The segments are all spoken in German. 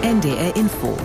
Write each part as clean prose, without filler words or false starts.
NDR Info.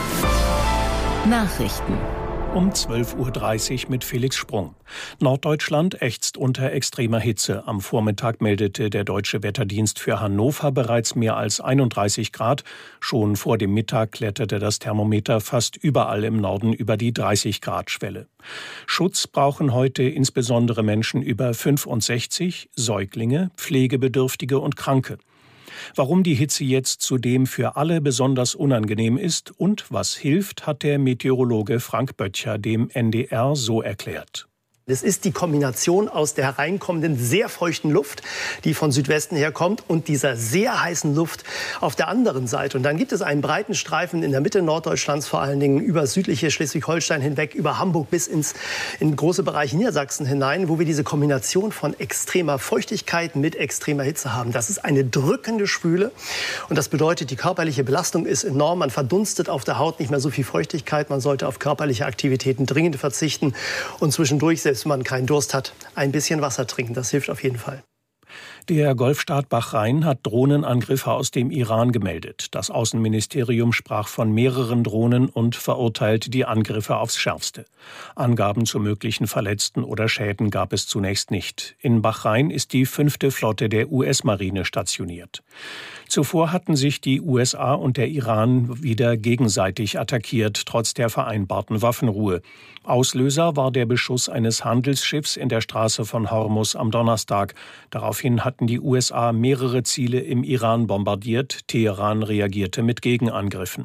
Nachrichten. Um 12.30 Uhr mit Felix Sprung. Norddeutschland ächzt unter extremer Hitze. Am Vormittag meldete der Deutsche Wetterdienst für Hannover bereits mehr als 31 Grad. Schon vor dem Mittag kletterte das Thermometer fast überall im Norden über die 30-Grad-Schwelle. Schutz brauchen heute insbesondere Menschen über 65, Säuglinge, Pflegebedürftige und Kranke. Warum die Hitze jetzt zudem für alle besonders unangenehm ist und was hilft, hat der Meteorologe Frank Böttcher dem NDR so erklärt. Es ist die Kombination aus der hereinkommenden, sehr feuchten Luft, die von Südwesten herkommt, und dieser sehr heißen Luft auf der anderen Seite. Und dann gibt es einen breiten Streifen in der Mitte Norddeutschlands, vor allen Dingen über südliche Schleswig-Holstein hinweg, über Hamburg bis in große Bereiche Niedersachsen hinein, wo wir diese Kombination von extremer Feuchtigkeit mit extremer Hitze haben. Das ist eine drückende Schwüle. Und das bedeutet, die körperliche Belastung ist enorm. Man verdunstet auf der Haut nicht mehr so viel Feuchtigkeit. Man sollte auf körperliche Aktivitäten dringend verzichten und zwischendurch, selbst wenn man keinen Durst hat, ein bisschen Wasser trinken. Das hilft auf jeden Fall. Der Golfstaat Bahrain hat Drohnenangriffe aus dem Iran gemeldet. Das Außenministerium sprach von mehreren Drohnen und verurteilte die Angriffe aufs Schärfste. Angaben zu möglichen Verletzten oder Schäden gab es zunächst nicht. In Bahrain ist die 5. Flotte der US-Marine stationiert. Zuvor hatten sich die USA und der Iran wieder gegenseitig attackiert, trotz der vereinbarten Waffenruhe. Auslöser war der Beschuss eines Handelsschiffs in der Straße von Hormuz am Donnerstag. Daraufhin hatten die USA mehrere Ziele im Iran bombardiert. Teheran reagierte mit Gegenangriffen.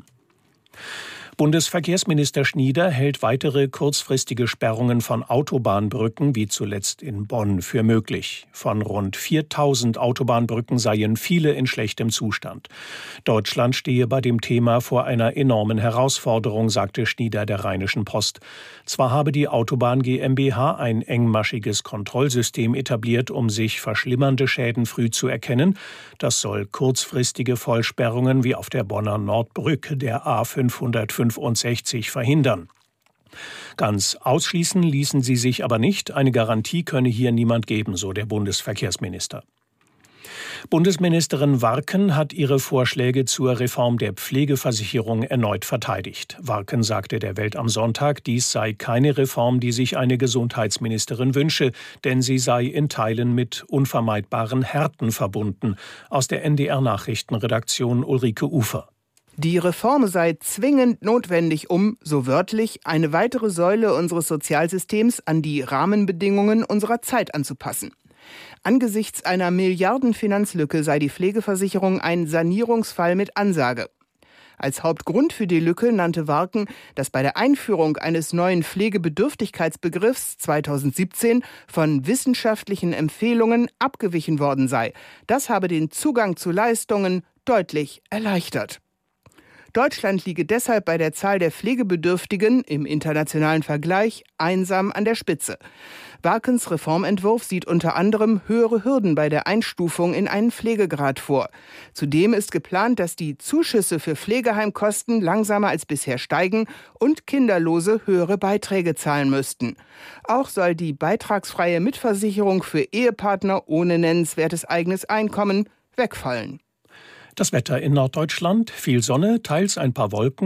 Bundesverkehrsminister Schnieder hält weitere kurzfristige Sperrungen von Autobahnbrücken, wie zuletzt in Bonn, für möglich. Von rund 4.000 Autobahnbrücken seien viele in schlechtem Zustand. Deutschland stehe bei dem Thema vor einer enormen Herausforderung, sagte Schnieder der Rheinischen Post. Zwar habe die Autobahn GmbH ein engmaschiges Kontrollsystem etabliert, um sich verschlimmernde Schäden früh zu erkennen. Das soll kurzfristige Vollsperrungen wie auf der Bonner Nordbrücke der A565 verhindern. Ganz ausschließen ließen sie sich aber nicht. Eine Garantie könne hier niemand geben, so der Bundesverkehrsminister. Bundesministerin Warken hat ihre Vorschläge zur Reform der Pflegeversicherung erneut verteidigt. Warken sagte der Welt am Sonntag, dies sei keine Reform, die sich eine Gesundheitsministerin wünsche, denn sie sei in Teilen mit unvermeidbaren Härten verbunden. Aus der NDR-Nachrichtenredaktion Ulrike Ufer. Die Reform sei zwingend notwendig, um, so wörtlich, eine weitere Säule unseres Sozialsystems an die Rahmenbedingungen unserer Zeit anzupassen. Angesichts einer Milliardenfinanzlücke sei die Pflegeversicherung ein Sanierungsfall mit Ansage. Als Hauptgrund für die Lücke nannte Warken, dass bei der Einführung eines neuen Pflegebedürftigkeitsbegriffs 2017 von wissenschaftlichen Empfehlungen abgewichen worden sei. Das habe den Zugang zu Leistungen deutlich erleichtert. Deutschland liege deshalb bei der Zahl der Pflegebedürftigen im internationalen Vergleich einsam an der Spitze. Warkens Reformentwurf sieht unter anderem höhere Hürden bei der Einstufung in einen Pflegegrad vor. Zudem ist geplant, dass die Zuschüsse für Pflegeheimkosten langsamer als bisher steigen und Kinderlose höhere Beiträge zahlen müssten. Auch soll die beitragsfreie Mitversicherung für Ehepartner ohne nennenswertes eigenes Einkommen wegfallen. Das Wetter in Norddeutschland: viel Sonne, teils ein paar Wolken.